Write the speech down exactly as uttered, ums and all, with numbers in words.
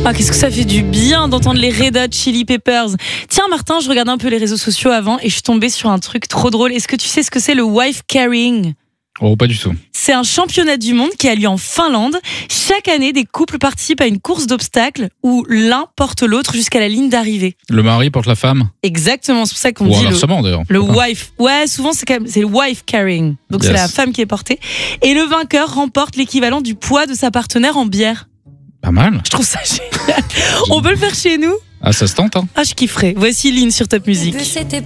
Ah, qu'est-ce que ça fait du bien d'entendre les Red Hot Chili Peppers. Tiens Martin, je regardais un peu les réseaux sociaux avant et je suis tombée sur un truc trop drôle. Est-ce que tu sais ce que c'est le wife carrying ? Oh, pas du tout. C'est un championnat du monde qui a lieu en Finlande. Chaque année, des couples participent à une course d'obstacles où l'un porte l'autre jusqu'à la ligne d'arrivée. Le mari porte la femme. Exactement, c'est pour ça qu'on Ou dit inversement le, d'ailleurs. le Enfin. wife. Ouais, souvent c'est quand même c'est le wife carrying. Donc Yes. c'est la femme qui est portée. Et le vainqueur remporte l'équivalent du poids de sa partenaire en bière. Pas mal. Je trouve ça génial. On peut le faire chez nous ? Ah, ça se tente, hein. Ah, je kifferais. Voici Lynn sur Top Music.